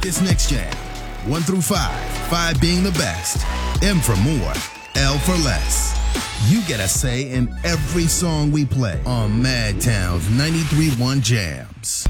this next jam. 1 through 5, 5 being the best, M for more, L for less. You get a say in every song we play on Madtown's 93.1 Jams.